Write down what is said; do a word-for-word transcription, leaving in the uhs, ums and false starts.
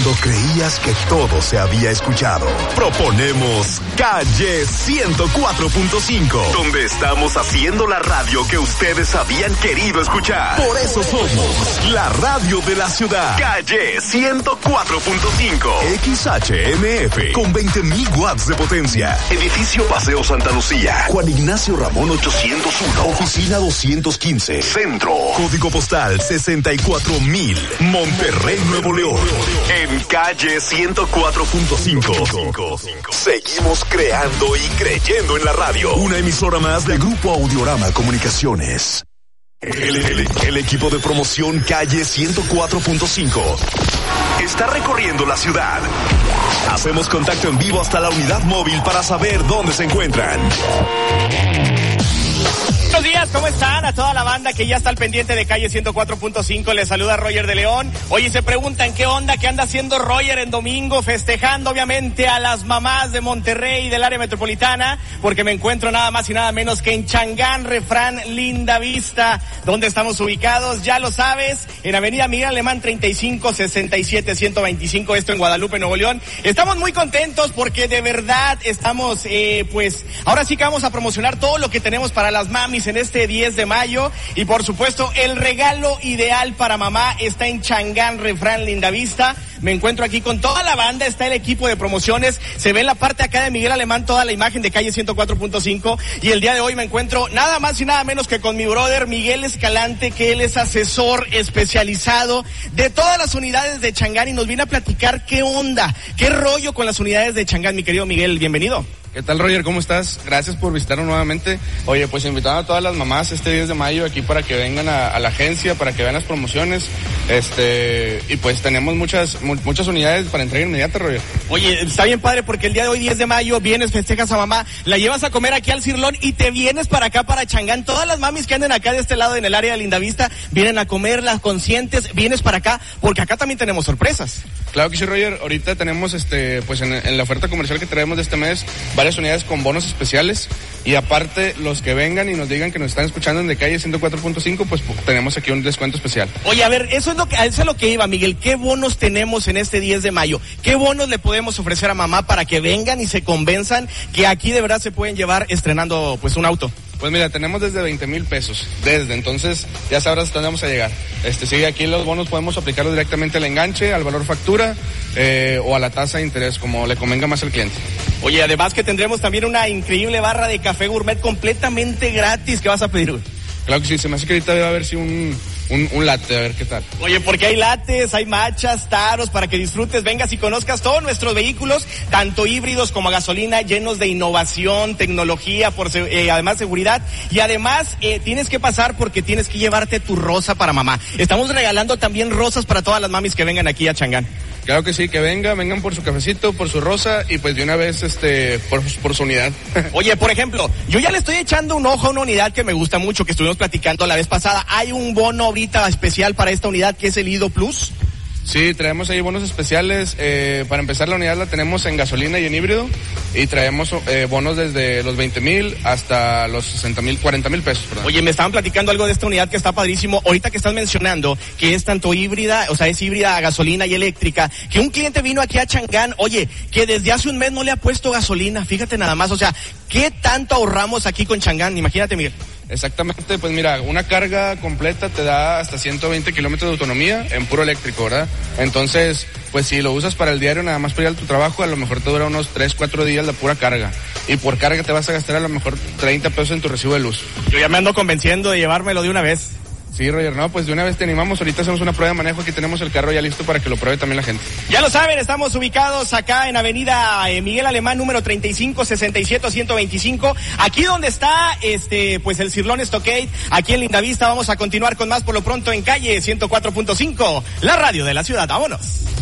Cuando creías que todo se había escuchado, proponemos Calle ciento cuatro punto cinco, donde estamos haciendo la radio que ustedes habían querido escuchar. Por eso somos la radio de la ciudad. Calle ciento cuatro punto cinco. X H M F con veinte mil watts de potencia. Edificio Paseo Santa Lucía. Juan Ignacio Ramón ochocientos uno. Oficina doscientos quince. Centro. Código postal sesenta y cuatro mil. Monterrey, Nuevo León. En Calle ciento cuatro punto cinco. Seguimos creando y creyendo en la radio. Una emisora más del Grupo Audiorama Comunicaciones. El, el, el equipo de promoción Calle ciento cuatro punto cinco está recorriendo la ciudad. Hacemos contacto en vivo hasta la unidad móvil para saber dónde se encuentran. Buenos días, ¿cómo están? A toda la banda que ya está al pendiente de Calle ciento cuatro punto cinco, les saluda Roger de León. Oye, se preguntan qué onda, qué anda haciendo Roger en domingo, festejando obviamente a las mamás de Monterrey y del área metropolitana, porque me encuentro nada más y nada menos que en Changán, Refrán, Linda Vista, donde estamos ubicados, ya lo sabes, en Avenida Miguel Alemán treinta y cinco sesenta y siete ciento veinticinco, esto en Guadalupe, Nuevo León. Estamos muy contentos porque de verdad estamos, eh, pues, ahora sí que vamos a promocionar todo lo que tenemos para las mamis en este diez de mayo, y por supuesto el regalo ideal para mamá está en Changán, Refrán, Linda Vista. Me encuentro aquí con toda la banda, está el equipo de promociones, se ve en la parte acá de Miguel Alemán toda la imagen de Calle ciento cuatro punto cinco, y el día de hoy me encuentro nada más y nada menos que con mi brother Miguel Escalante, que él es asesor especializado de todas las unidades de Changán y nos viene a platicar qué onda, qué rollo con las unidades de Changán. Mi querido Miguel, bienvenido. ¿Qué tal, Roger? ¿Cómo estás? Gracias por visitarnos nuevamente. Oye, pues invitamos a todas las mamás este diez de mayo aquí para que vengan a, a la agencia, para que vean las promociones. Este, y pues tenemos muchas mu- muchas unidades para entrega inmediata, Roger. Oye, está bien padre porque el día de hoy, diez de mayo, vienes, festejas a mamá, la llevas a comer aquí al Cirlón y te vienes para acá, para Changán. Todas las mamis que anden acá de este lado en el área de Lindavista vienen a comer, las conscientes, vienes para acá porque acá también tenemos sorpresas. Claro que sí, Roger. Ahorita tenemos, este, pues en, en la oferta comercial que traemos de este mes, varias unidades con bonos especiales, y aparte los que vengan y nos digan que nos están escuchando en de Calle ciento cuatro punto cinco, pues tenemos aquí un descuento especial. Oye, a ver, eso es lo que, eso es lo que iba, Miguel. ¿Qué bonos tenemos en este diez de mayo? ¿Qué bonos le podemos ofrecer a mamá para que vengan y se convenzan que aquí de verdad se pueden llevar estrenando pues un auto? Pues mira, tenemos desde veinte mil pesos, desde, entonces ya sabrás hasta dónde vamos a llegar. Este, sí, aquí los bonos podemos aplicarlos directamente al enganche, al valor factura, eh, o a la tasa de interés, como le convenga más al cliente. Oye, además que tendremos también una increíble barra de café gourmet completamente gratis. ¿Qué vas a pedir? Claro que sí, se me hace que ahorita debe haber sí un, un, un latte, a ver qué tal. Oye, porque hay lates, hay machas, taros, para que disfrutes, vengas y conozcas todos nuestros vehículos, tanto híbridos como a gasolina, llenos de innovación, tecnología, por eh, además seguridad, y además eh, tienes que pasar porque tienes que llevarte tu rosa para mamá. Estamos regalando también rosas para todas las mamis que vengan aquí a Changán. Claro que sí, que venga, vengan por su cafecito, por su rosa, y pues de una vez, este, por, por su unidad. Oye, por ejemplo, yo ya le estoy echando un ojo a una unidad que me gusta mucho, que estuvimos platicando la vez pasada. Hay un bono ahorita especial para esta unidad que es el Ido Plus. Sí, traemos ahí bonos especiales. Eh, para empezar, la unidad la tenemos en gasolina y en híbrido, y traemos eh, bonos desde los veinte mil hasta los sesenta mil, cuarenta mil pesos. Perdón. Oye, me estaban platicando algo de esta unidad que está padrísimo. Ahorita que estás mencionando que es tanto híbrida, o sea, es híbrida a gasolina y eléctrica, que un cliente vino aquí a Changán, oye, que desde hace un mes no le ha puesto gasolina, fíjate nada más, o sea, ¿qué tanto ahorramos aquí con Changán? Imagínate, Miguel. Exactamente, pues mira, una carga completa te da hasta ciento veinte kilómetros de autonomía en puro eléctrico, ¿verdad? Entonces, pues si lo usas para el diario, nada más para ir a tu trabajo, a lo mejor te dura unos tres, cuatro días la pura carga. Y por carga te vas a gastar a lo mejor treinta pesos en tu recibo de luz. Yo ya me ando convenciendo de llevármelo de una vez. Sí, Roger, no, pues de una vez te animamos. Ahorita hacemos una prueba de manejo. Aquí tenemos el carro ya listo para que lo pruebe también la gente. Ya lo saben, estamos ubicados acá en Avenida eh, Miguel Alemán, número treinta y cinco sesenta y siete ciento veinticinco. Aquí donde está, este, pues el Cirlón Stockade, aquí en Lindavista. Vamos a continuar con más por lo pronto en Calle ciento cuatro punto cinco, la radio de la ciudad. Vámonos.